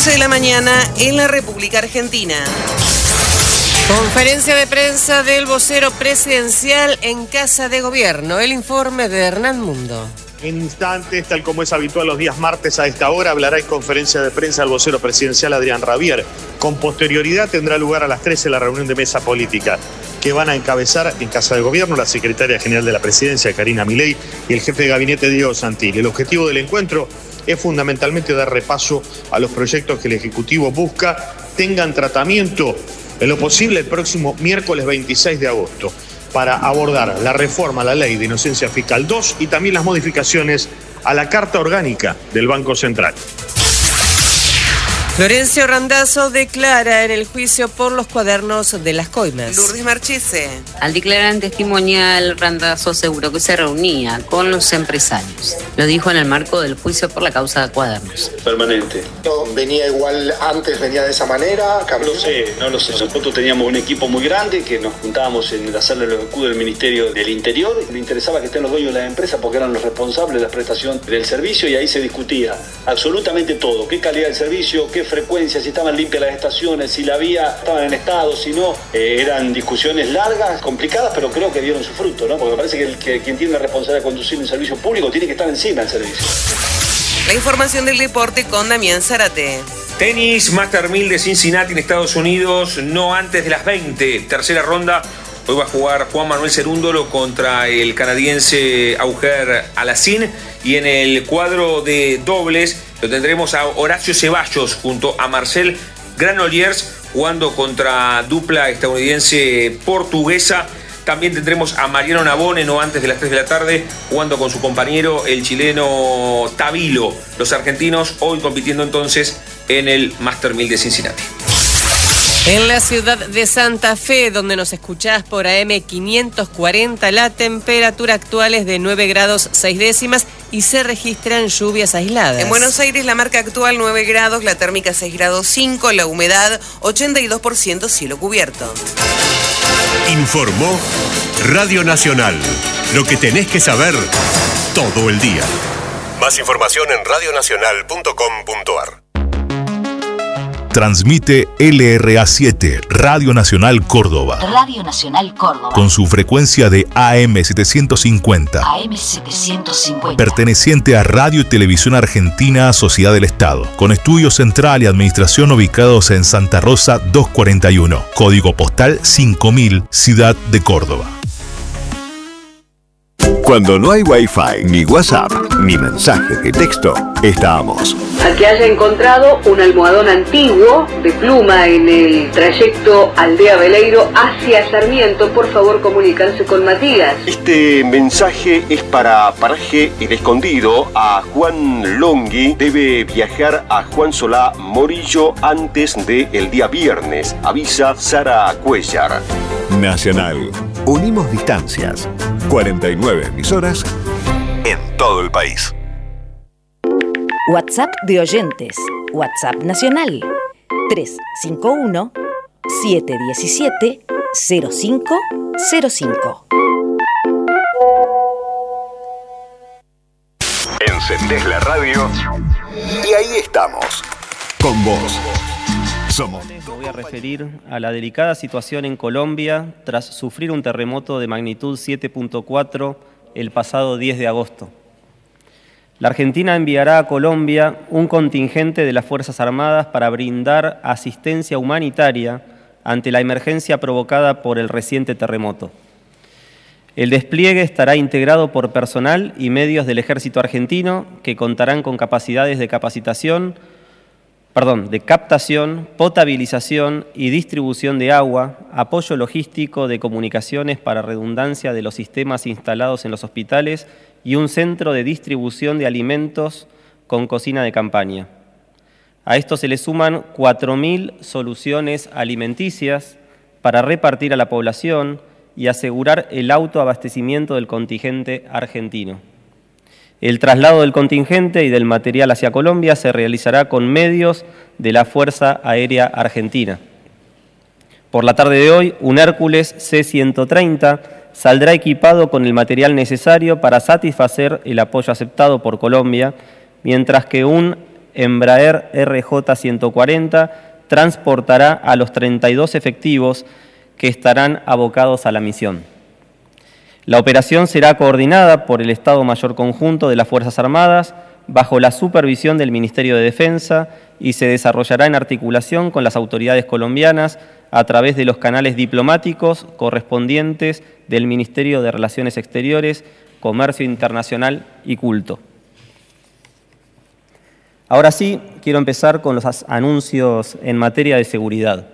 11 de la mañana en la República Argentina. Conferencia de prensa del vocero presidencial en Casa de Gobierno. El informe de Hernán Mundo. En instantes, tal como es habitual los días martes a esta hora, hablará en conferencia de prensa el vocero presidencial Adrián Rabier. Con posterioridad tendrá lugar a las 13 la reunión de mesa política que van a encabezar en Casa de Gobierno la secretaria general de la presidencia, Karina Milei, y el jefe de gabinete, Diego Santilli. El objetivo del encuentro es fundamentalmente dar repaso a los proyectos que el Ejecutivo busca tengan tratamiento en lo posible el próximo miércoles 26 de agosto. Para abordar la reforma a la Ley de Inocencia Fiscal 2 y también las modificaciones a la Carta Orgánica del Banco Central. Florencio Randazzo declara en el juicio por los cuadernos de las coimas. Lourdes Marchese. Al declarar en testimonial, Randazzo aseguró que se reunía con los empresarios. Lo dijo en el marco del juicio por la causa de cuadernos. Permanente. No, venía igual antes, venía de esa manera. No lo sé. Nosotros teníamos un equipo muy grande que nos juntábamos en la sala de los escudos del Ministerio del Interior. Le interesaba que estén los dueños de la empresa porque eran los responsables de la prestación del servicio y ahí se discutía absolutamente todo. ¿Qué calidad del servicio? ¿Qué frecuencia? Si estaban limpias las estaciones, si la vía estaba en estado, si no. Eran discusiones largas, complicadas, pero creo que dieron su fruto, ¿no? Porque me parece que quien tiene la responsabilidad de conducir un servicio público tiene que estar encima del servicio. La información del deporte con Damián Zárate. Tenis, Master 1000 de Cincinnati en Estados Unidos, no antes de las 20. Tercera ronda. Hoy va a jugar Juan Manuel Cerúndolo contra el canadiense Auger Aliassime. Y en el cuadro de dobles lo tendremos a Horacio Ceballos junto a Marcel Granollers jugando contra dupla estadounidense-portuguesa. También tendremos a Mariano Navone, no antes de las 3 de la tarde, jugando con su compañero, el chileno Tabilo. Los argentinos hoy compitiendo entonces en el Master 1000 de Cincinnati. En la ciudad de Santa Fe, donde nos escuchás por AM 540, la temperatura actual es de 9 grados 6 décimas y se registran lluvias aisladas. En Buenos Aires la marca actual 9 grados, la térmica 6 grados 5, la humedad 82%, cielo cubierto. Informó Radio Nacional. Lo que tenés que saber todo el día. Más información en radionacional.com.ar. Transmite LRA7, Radio Nacional Córdoba. Radio Nacional Córdoba. Con su frecuencia de AM750. AM750. Perteneciente a Radio y Televisión Argentina, Sociedad del Estado. Con estudio central y administración ubicados en Santa Rosa 241. Código postal 5000, Ciudad de Córdoba. Cuando no hay Wi-Fi, ni WhatsApp, ni mensaje de texto, estamos. A que haya encontrado un almohadón antiguo de pluma en el trayecto Aldea Veleiro hacia Sarmiento, por favor comunicarse con Matías. Este mensaje es para Paraje El Escondido. A Juan Longhi debe viajar a Juan Solá Morillo antes del día viernes. Avisa Sara Cuellar. Nacional. Unimos distancias. 49 emisoras en todo el país. WhatsApp de oyentes. WhatsApp nacional. 351-717-0505. Encendés la radio y ahí estamos. Con vos. Somos. Me voy a referir a la delicada situación en Colombia tras sufrir un terremoto de magnitud 7.4 el pasado 10 de agosto. La Argentina enviará a Colombia un contingente de las Fuerzas Armadas para brindar asistencia humanitaria ante la emergencia provocada por el reciente terremoto. El despliegue estará integrado por personal y medios del Ejército Argentino que contarán con capacidades de captación, potabilización y distribución de agua, apoyo logístico de comunicaciones para redundancia de los sistemas instalados en los hospitales y un centro de distribución de alimentos con cocina de campaña. A esto se le suman 4.000 soluciones alimenticias para repartir a la población y asegurar el autoabastecimiento del contingente argentino. El traslado del contingente y del material hacia Colombia se realizará con medios de la Fuerza Aérea Argentina. Por la tarde de hoy, un Hércules C-130 saldrá equipado con el material necesario para satisfacer el apoyo aceptado por Colombia, mientras que un Embraer RJ140 transportará a los 32 efectivos que estarán abocados a la misión. La operación será coordinada por el Estado Mayor Conjunto de las Fuerzas Armadas bajo la supervisión del Ministerio de Defensa y se desarrollará en articulación con las autoridades colombianas a través de los canales diplomáticos correspondientes del Ministerio de Relaciones Exteriores, Comercio Internacional y Culto. Ahora sí, quiero empezar con los anuncios en materia de seguridad.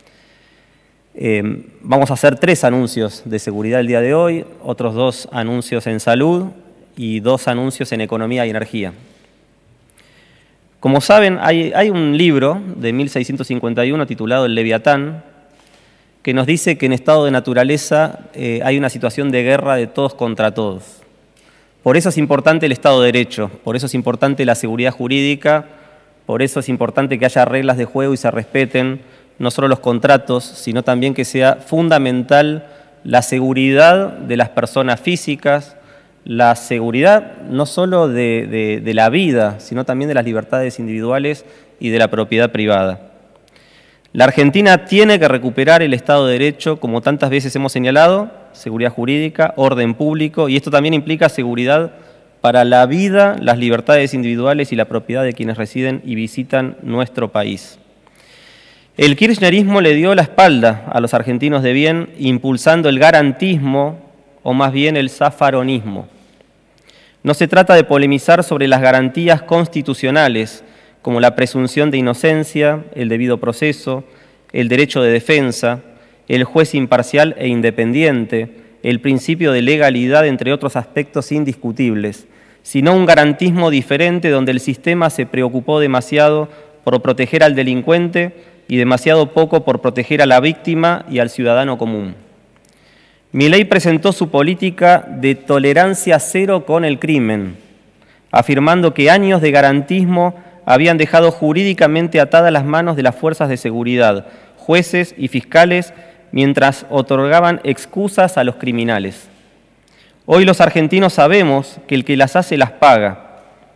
Vamos a hacer 3 anuncios de seguridad el día de hoy, otros 2 anuncios en salud y 2 anuncios en economía y energía. Como saben, hay un libro de 1651 titulado El Leviatán, que nos dice que en estado de naturaleza hay una situación de guerra de todos contra todos. Por eso es importante el Estado de Derecho, por eso es importante la seguridad jurídica, por eso es importante que haya reglas de juego y se respeten no solo los contratos, sino también que sea fundamental la seguridad de las personas físicas, la seguridad no solo de la vida, sino también de las libertades individuales y de la propiedad privada. La Argentina tiene que recuperar el Estado de Derecho, como tantas veces hemos señalado, seguridad jurídica, orden público, y esto también implica seguridad para la vida, las libertades individuales y la propiedad de quienes residen y visitan nuestro país. El kirchnerismo le dio la espalda a los argentinos de bien, impulsando el garantismo, o más bien el zafaronismo. No se trata de polemizar sobre las garantías constitucionales, como la presunción de inocencia, el debido proceso, el derecho de defensa, el juez imparcial e independiente, el principio de legalidad, entre otros aspectos indiscutibles, sino un garantismo diferente donde el sistema se preocupó demasiado por proteger al delincuente y demasiado poco por proteger a la víctima y al ciudadano común. Milei presentó su política de tolerancia cero con el crimen, afirmando que años de garantismo habían dejado jurídicamente atadas las manos de las fuerzas de seguridad, jueces y fiscales, mientras otorgaban excusas a los criminales. Hoy los argentinos sabemos que el que las hace las paga,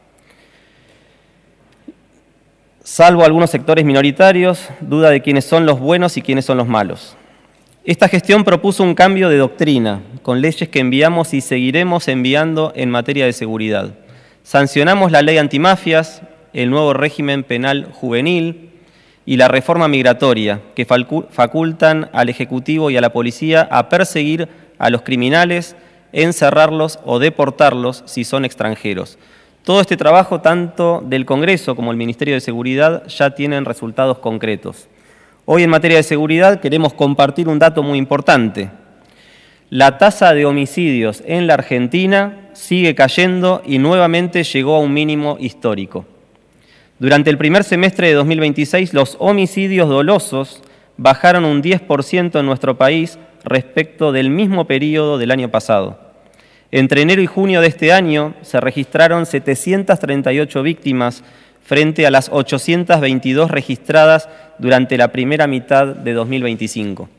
salvo algunos sectores minoritarios, duda de quiénes son los buenos y quiénes son los malos. Esta gestión propuso un cambio de doctrina, con leyes que enviamos y seguiremos enviando en materia de seguridad. Sancionamos la ley antimafias, el nuevo régimen penal juvenil y la reforma migratoria, que facultan al Ejecutivo y a la Policía a perseguir a los criminales, encerrarlos o deportarlos si son extranjeros. Todo este trabajo, tanto del Congreso como el Ministerio de Seguridad, ya tienen resultados concretos. Hoy en materia de seguridad queremos compartir un dato muy importante. La tasa de homicidios en la Argentina sigue cayendo y nuevamente llegó a un mínimo histórico. Durante el primer semestre de 2026, los homicidios dolosos bajaron un 10% en nuestro país respecto del mismo periodo del año pasado. Entre enero y junio de este año se registraron 738 víctimas frente a las 822 registradas durante la primera mitad de 2025.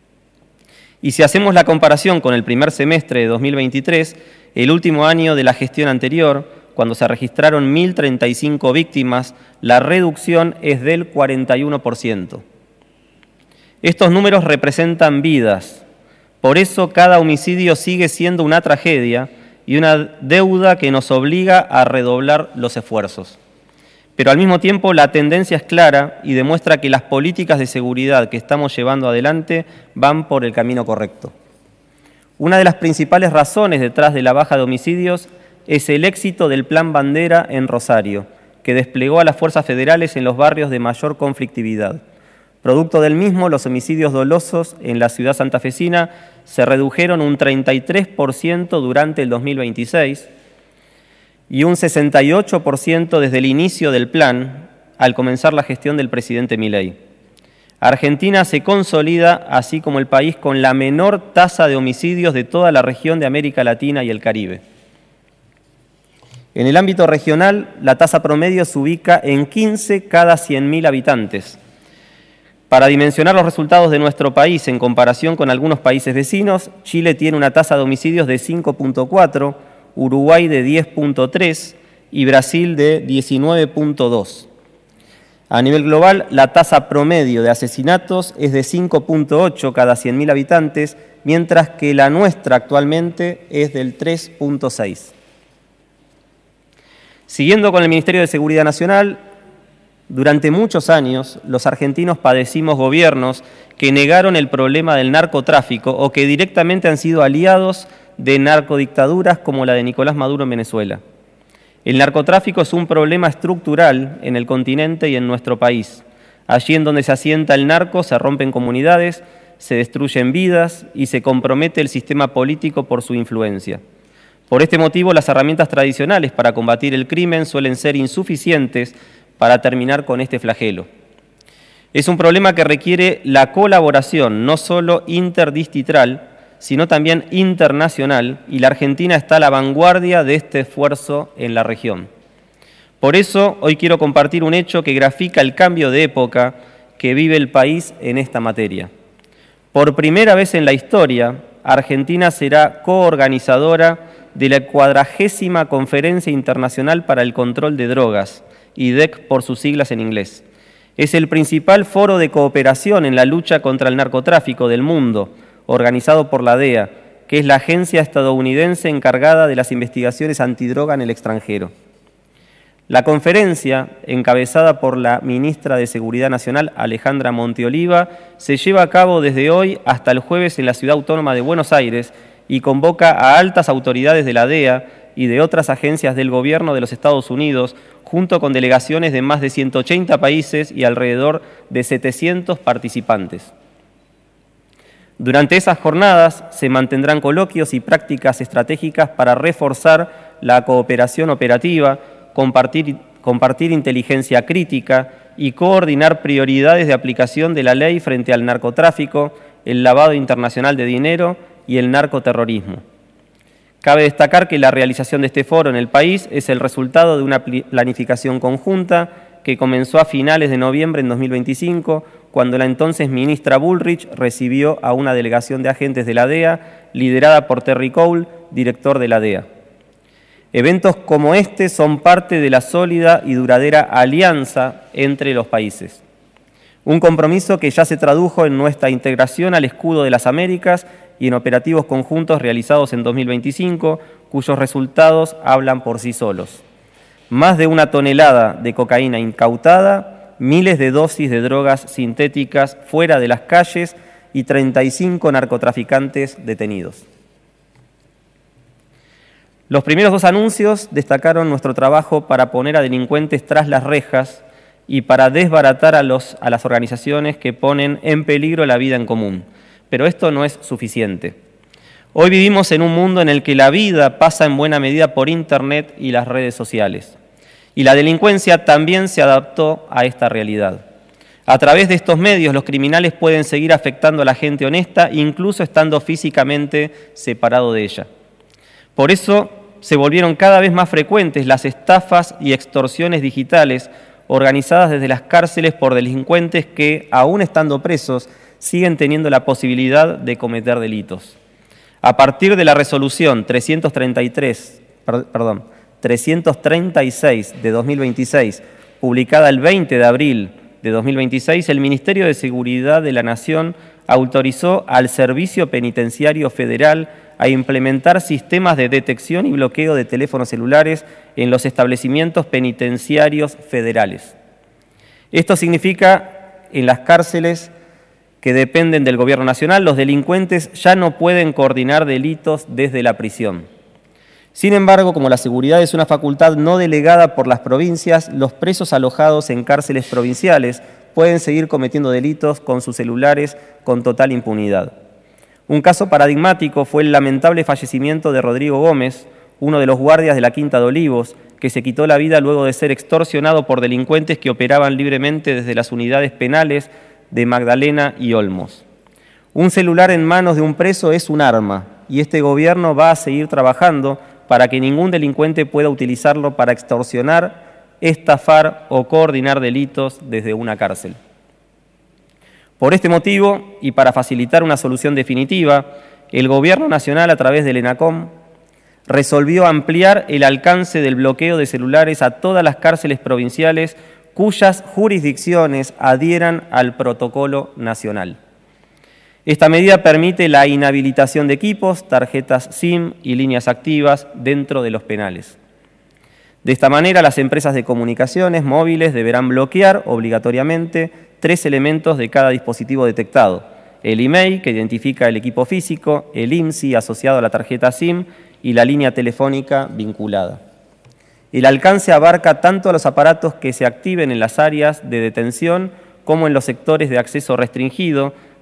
Y si hacemos la comparación con el primer semestre de 2023, el último año de la gestión anterior, cuando se registraron 1.035 víctimas, la reducción es del 41%. Estos números representan vidas. Por eso cada homicidio sigue siendo una tragedia y una deuda que nos obliga a redoblar los esfuerzos. Pero al mismo tiempo la tendencia es clara y demuestra que las políticas de seguridad que estamos llevando adelante van por el camino correcto. Una de las principales razones detrás de la baja de homicidios es el éxito del Plan Bandera en Rosario, que desplegó a las fuerzas federales en los barrios de mayor conflictividad. Producto del mismo, los homicidios dolosos en la ciudad santafesina se redujeron un 33% durante el 2026 y un 68% desde el inicio del plan, al comenzar la gestión del presidente Milei. Argentina se consolida así como el país con la menor tasa de homicidios de toda la región de América Latina y el Caribe. En el ámbito regional, la tasa promedio se ubica en 15 cada 100.000 habitantes. Para dimensionar los resultados de nuestro país en comparación con algunos países vecinos, Chile tiene una tasa de homicidios de 5.4, Uruguay de 10.3 y Brasil de 19.2. A nivel global, la tasa promedio de asesinatos es de 5.8 cada 100.000 habitantes, mientras que la nuestra actualmente es del 3.6. Siguiendo con el Ministerio de Seguridad Nacional, durante muchos años los argentinos padecimos gobiernos que negaron el problema del narcotráfico o que directamente han sido aliados de narcodictaduras como la de Nicolás Maduro en Venezuela. El narcotráfico es un problema estructural en el continente y en nuestro país. Allí en donde se asienta el narco se rompen comunidades, se destruyen vidas y se compromete el sistema político por su influencia. Por este motivo, las herramientas tradicionales para combatir el crimen suelen ser insuficientes para terminar con este flagelo. Es un problema que requiere la colaboración no solo interdistrital, sino también internacional, y la Argentina está a la vanguardia de este esfuerzo en la región. Por eso, hoy quiero compartir un hecho que grafica el cambio de época que vive el país en esta materia. Por primera vez en la historia, Argentina será coorganizadora de la 40ª Conferencia Internacional para el Control de Drogas, IDEC por sus siglas en inglés. Es el principal foro de cooperación en la lucha contra el narcotráfico del mundo, organizado por la DEA, que es la agencia estadounidense encargada de las investigaciones antidroga en el extranjero. La conferencia, encabezada por la ministra de Seguridad Nacional, Alejandra Monteoliva, se lleva a cabo desde hoy hasta el jueves en la Ciudad Autónoma de Buenos Aires y convoca a altas autoridades de la DEA y de otras agencias del gobierno de los Estados Unidos, junto con delegaciones de más de 180 países y alrededor de 700 participantes. Durante esas jornadas se mantendrán coloquios y prácticas estratégicas para reforzar la cooperación operativa, compartir inteligencia crítica y coordinar prioridades de aplicación de la ley frente al narcotráfico, el lavado internacional de dinero y el narcoterrorismo. Cabe destacar que la realización de este foro en el país es el resultado de una planificación conjunta que comenzó a finales de noviembre en 2025, cuando la entonces ministra Bullrich recibió a una delegación de agentes de la DEA, liderada por Terry Cole, director de la DEA. Eventos como este son parte de la sólida y duradera alianza entre los países. Un compromiso que ya se tradujo en nuestra integración al Escudo de las Américas y en operativos conjuntos realizados en 2025, cuyos resultados hablan por sí solos. Más de 1 tonelada de cocaína incautada, miles de dosis de drogas sintéticas fuera de las calles y 35 narcotraficantes detenidos. Los primeros 2 anuncios destacaron nuestro trabajo para poner a delincuentes tras las rejas y para desbaratar a las organizaciones que ponen en peligro la vida en común. Pero esto no es suficiente. Hoy vivimos en un mundo en el que la vida pasa en buena medida por Internet y las redes sociales. Y la delincuencia también se adaptó a esta realidad. A través de estos medios, los criminales pueden seguir afectando a la gente honesta, incluso estando físicamente separado de ella. Por eso se volvieron cada vez más frecuentes las estafas y extorsiones digitales organizadas desde las cárceles por delincuentes que, aún estando presos, siguen teniendo la posibilidad de cometer delitos. A partir de la resolución 336 de 2026, publicada el 20 de abril de 2026, el Ministerio de Seguridad de la Nación autorizó al Servicio Penitenciario Federal a implementar sistemas de detección y bloqueo de teléfonos celulares en los establecimientos penitenciarios federales. Esto significa, en las cárceles que dependen del Gobierno Nacional, los delincuentes ya no pueden coordinar delitos desde la prisión. Sin embargo, como la seguridad es una facultad no delegada por las provincias, los presos alojados en cárceles provinciales pueden seguir cometiendo delitos con sus celulares con total impunidad. Un caso paradigmático fue el lamentable fallecimiento de Rodrigo Gómez, uno de los guardias de la Quinta de Olivos, que se quitó la vida luego de ser extorsionado por delincuentes que operaban libremente desde las unidades penales de Magdalena y Olmos. Un celular en manos de un preso es un arma, y este gobierno va a seguir trabajando para que ningún delincuente pueda utilizarlo para extorsionar, estafar o coordinar delitos desde una cárcel. Por este motivo, y para facilitar una solución definitiva, el Gobierno Nacional, a través del ENACOM, resolvió ampliar el alcance del bloqueo de celulares a todas las cárceles provinciales cuyas jurisdicciones adhieran al protocolo nacional. Esta medida permite la inhabilitación de equipos, tarjetas SIM y líneas activas dentro de los penales. De esta manera, las empresas de comunicaciones móviles deberán bloquear obligatoriamente 3 elementos de cada dispositivo detectado: el email, que identifica el equipo físico, el IMSI asociado a la tarjeta SIM y la línea telefónica vinculada. El alcance abarca tanto a los aparatos que se activen en las áreas de detención como en los sectores de acceso restringido,